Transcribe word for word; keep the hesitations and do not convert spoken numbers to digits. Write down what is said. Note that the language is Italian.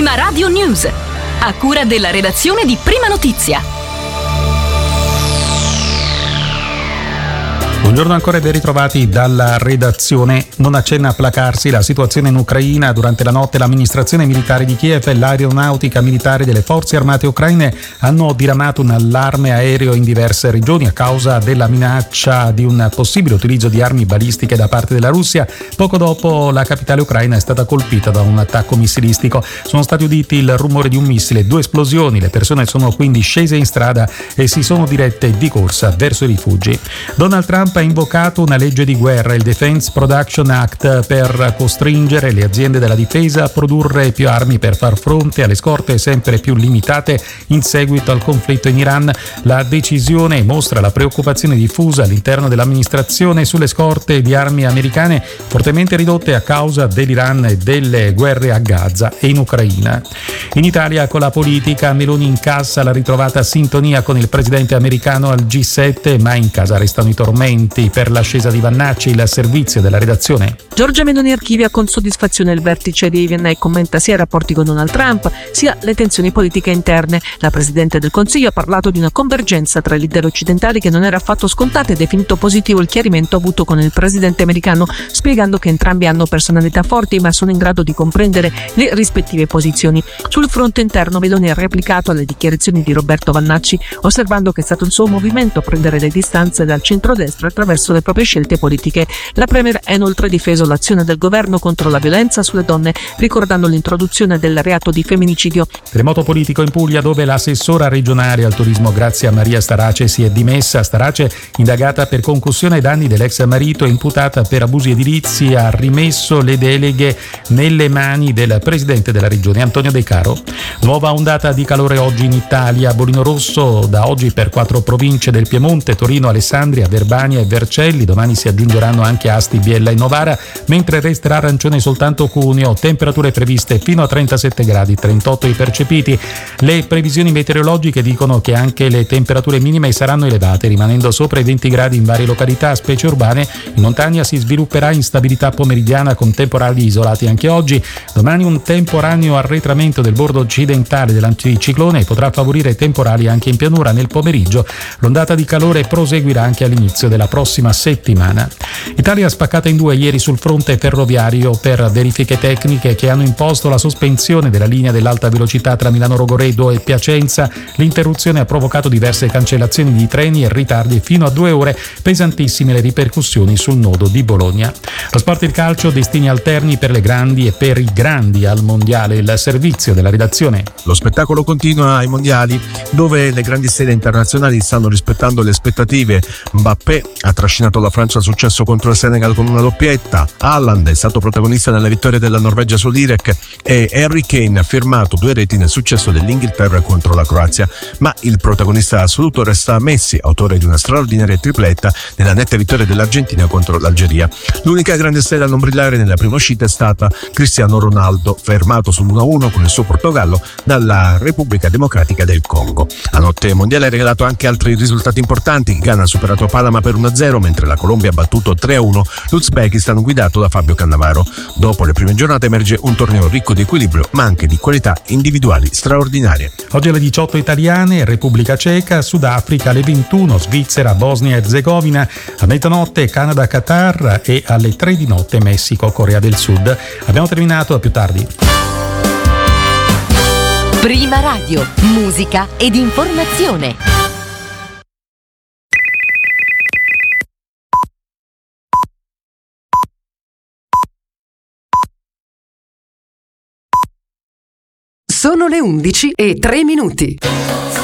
Prima Radio News, a cura della redazione di Prima Notizia. Buongiorno ancora e ben ritrovati dalla redazione. Non accenna a placarsi la situazione in Ucraina. Durante la notte l'amministrazione militare di Kiev e l'aeronautica militare delle forze armate ucraine hanno diramato un allarme aereo in diverse regioni a causa della minaccia di un possibile utilizzo di armi balistiche da parte della Russia. Poco dopo la capitale ucraina è stata colpita da un attacco missilistico. Sono stati uditi il rumore di un missile, due esplosioni. Le persone sono quindi scese in strada e si sono dirette di corsa verso i rifugi. Donald Trump ha invocato una legge di guerra, il Defense Production Act, per costringere le aziende della difesa a produrre più armi per far fronte alle scorte sempre più limitate in seguito al conflitto in Iran. La decisione mostra la preoccupazione diffusa all'interno dell'amministrazione sulle scorte di armi americane fortemente ridotte a causa dell'Iran e delle guerre a Gaza e in Ucraina. In Italia, con la politica, Meloni incassa la ritrovata sintonia con il presidente americano al G sette, ma in casa restano i tormenti per l'ascesa di Vannacci. Il servizio della redazione. Giorgia Meloni archivia con soddisfazione il vertice di Vienna e commenta sia i rapporti con Donald Trump sia le tensioni politiche interne. La Presidente del Consiglio ha parlato di una convergenza tra i leader occidentali che non era affatto scontata e definito positivo il chiarimento avuto con il presidente americano, spiegando che entrambi hanno personalità forti ma sono in grado di comprendere le rispettive posizioni. Sul fronte interno Meloni ha replicato alle dichiarazioni di Roberto Vannacci, osservando che è stato il suo movimento a prendere le distanze dal centrodestra attraverso le proprie scelte politiche. La Premier ha inoltre difeso l'azione del governo contro la violenza sulle donne, ricordando l'introduzione del reato di femminicidio. Terremoto politico in Puglia, dove l'assessora regionale al turismo Grazia Maria Starace si è dimessa. Starace, indagata per concussione ai danni dell'ex marito e imputata per abusi edilizi, ha rimesso le deleghe nelle mani del presidente della regione Antonio De Caro. Nuova ondata di calore oggi in Italia. Bolino rosso da oggi per quattro province del Piemonte: Torino, Alessandria, Verbania e Vercelli. Domani si aggiungeranno anche Asti, Biella e Novara, mentre resterà arancione soltanto Cuneo. Temperature previste fino a trentasette gradi, trentotto i percepiti. Le previsioni meteorologiche dicono che anche le temperature minime saranno elevate, rimanendo sopra i venti gradi in varie località, specie urbane. In montagna si svilupperà instabilità pomeridiana con temporali isolati anche oggi. Domani un temporaneo arretramento del bordo occidentale dell'anticiclone potrà favorire temporali anche in pianura nel pomeriggio. L'ondata di calore proseguirà anche all'inizio della prossima settimana. Italia spaccata in due ieri sul fronte ferroviario per verifiche tecniche che hanno imposto la sospensione della linea dell'alta velocità tra Milano Rogoredo e Piacenza. L'interruzione ha provocato diverse cancellazioni di treni e ritardi fino a due ore, pesantissime le ripercussioni sul nodo di Bologna. Lo sport e il calcio, destini alterni per le grandi e per i grandi al mondiale. Il servizio della redazione. Lo spettacolo continua ai mondiali, dove le grandi stelle internazionali stanno rispettando le aspettative. Mbappé ha trascinato la Francia al successo contro il Senegal con una doppietta, Haaland è stato protagonista nella vittoria della Norvegia sull'Iraq e Harry Kane ha firmato due reti nel successo dell'Inghilterra contro la Croazia. Ma il protagonista assoluto resta Messi, autore di una straordinaria tripletta nella netta vittoria dell'Argentina contro l'Algeria. L'unica grande stella a non brillare nella prima uscita è stata Cristiano Ronaldo, fermato sull'uno a uno con il suo Portogallo dalla Repubblica Democratica del Congo. La notte mondiale ha regalato anche altri risultati importanti. Ghana ha superato Panama per uno a zero, mentre la Colombia ha battuto tre a uno l'Uzbekistan guidato da Fabio Cannavaro. Dopo le prime giornate emerge un torneo ricco di equilibrio ma anche di qualità individuali straordinarie. Oggi alle diciotto italiane, Repubblica Ceca, Sudafrica, alle ventuno Svizzera, Bosnia e Erzegovina, a mezzanotte Canada, Qatar e alle tre di notte Messico, Corea del Sud. Abbiamo terminato, a più tardi. Prima Radio, musica ed informazione. Sono le undici e tre minuti.